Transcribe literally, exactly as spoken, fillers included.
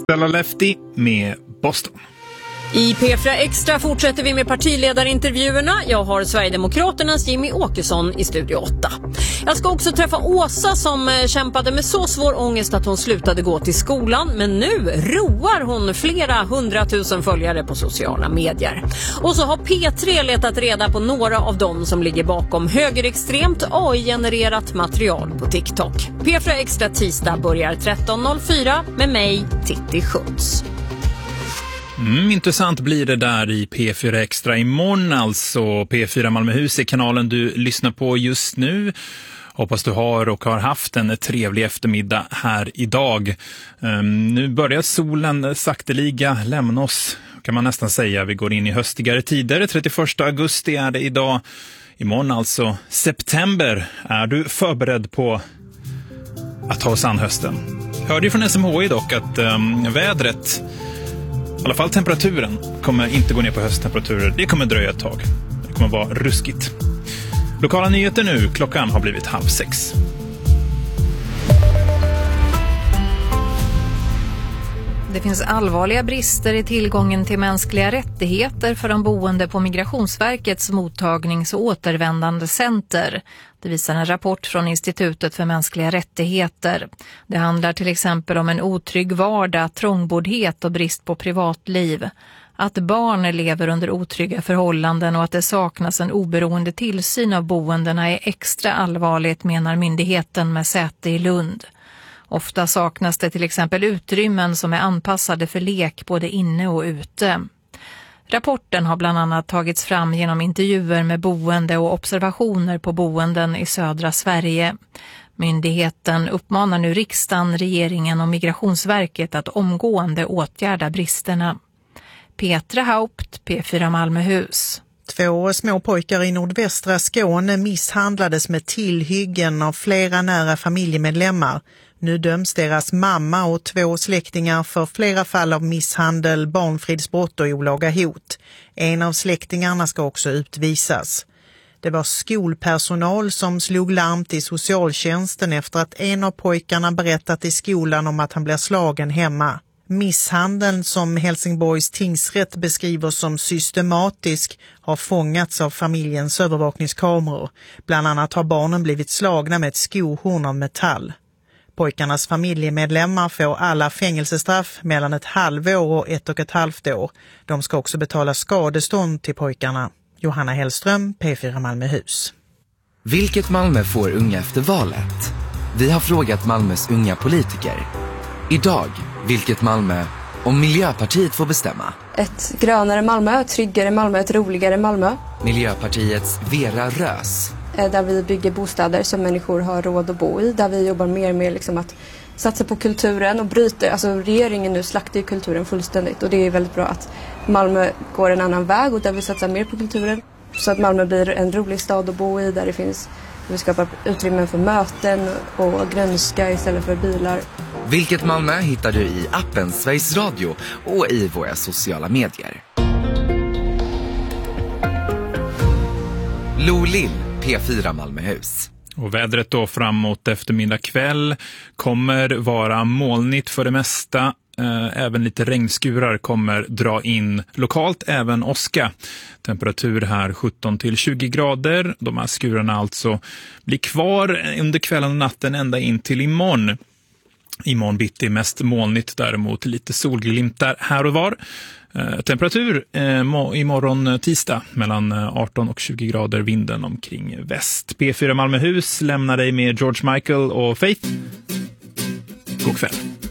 Stella Lefty med Boston. I P fyra Extra fortsätter vi med partiledarintervjuerna. Jag har Sverigedemokraternas Jimmy Åkesson i Studio åtta. Jag ska också träffa Åsa som kämpade med så svår ångest att hon slutade gå till skolan. Men nu roar hon flera hundratusen följare på sociala medier. Och så har P tre letat reda på några av dem som ligger bakom högerextremt A I-genererat material på TikTok. P fyra Extra tisdag börjar tretton noll fyra med mig, Titti Schultz. Mm, intressant blir det där i P fyra Extra imorgon, alltså P fyra Malmöhus är kanalen du lyssnar på just nu. Hoppas du har och har haft en trevlig eftermiddag här idag. Um, nu börjar solen sakteliga lämna oss, kan man nästan säga. Vi går in i höstigare tider. trettioförsta augusti är det idag. Imorgon alltså september. Är du förberedd på att ta oss an hösten? Hörde ju från S M H I dock att um, vädret, i alla fall temperaturen, kommer inte gå ner på hösttemperaturer. Det kommer dröja ett tag. Det kommer vara ruskigt. Lokala nyheter nu. Klockan har blivit halv sex. Det finns allvarliga brister i tillgången till mänskliga rättigheter för de boende på Migrationsverkets mottagnings- och återvändandecenter. Det visar en rapport från Institutet för mänskliga rättigheter. Det handlar till exempel om en otrygg vardag, trångboddhet och brist på privatliv. Att barn lever under otrygga förhållanden och att det saknas en oberoende tillsyn av boendena är extra allvarligt, menar myndigheten med säte i Lund. Ofta saknas det till exempel utrymmen som är anpassade för lek både inne och ute. Rapporten har bland annat tagits fram genom intervjuer med boende och observationer på boenden i södra Sverige. Myndigheten uppmanar nu riksdagen, regeringen och Migrationsverket att omgående åtgärda bristerna. Petra Haupt, P fyra Malmöhus. Två små pojkar i nordvästra Skåne misshandlades med tillhyggen av flera nära familjemedlemmar. Nu döms deras mamma och två släktingar för flera fall av misshandel, barnfridsbrott och olaga hot. En av släktingarna ska också utvisas. Det var skolpersonal som slog larm till socialtjänsten efter att en av pojkarna berättat i skolan om att han blir slagen hemma. Misshandeln, som Helsingborgs tingsrätt beskriver som systematisk, har fångats av familjens övervakningskameror. Bland annat har barnen blivit slagna med ett skohorn av metall. Pojkarnas familjemedlemmar får alla fängelsestraff mellan ett halvår och ett och ett halvt år. De ska också betala skadestånd till pojkarna. Johanna Hellström, P fyra Malmöhus. Vilket Malmö får unga efter valet? Vi har frågat Malmös unga politiker. Idag, vilket Malmö om Miljöpartiet får bestämma? Ett grönare Malmö, ett tryggare Malmö, ett roligare Malmö. Miljöpartiets Vera Rös. Där vi bygger bostäder som människor har råd att bo i. Där vi jobbar mer med liksom att satsa på kulturen och bryter. Alltså regeringen nu slaktar ju kulturen fullständigt. Och det är väldigt bra att Malmö går en annan väg och där vi satsar mer på kulturen. Så att Malmö blir en rolig stad att bo i. Där det finns, vi skapar utrymmen för möten och grönska istället för bilar. Vilket Malmö hittar du i appen Sveriges Radio och i våra sociala medier. Lo Lill, P fyra Malmöhus. Och vädret då framåt eftermiddag kväll kommer vara molnigt för det mesta. Även lite regnskurar kommer dra in lokalt, även åska. Temperatur här sjutton till tjugo grader. De här skurarna alltså blir kvar under kvällen och natten ända in till imorgon. Imorgon bitti mest molnigt, däremot lite solglimtar här och var. Eh, temperatur eh, må, imorgon tisdag mellan arton och tjugo grader, vinden omkring väst. P fyra Malmöhus lämnar dig med George Michael och Faith. God kväll.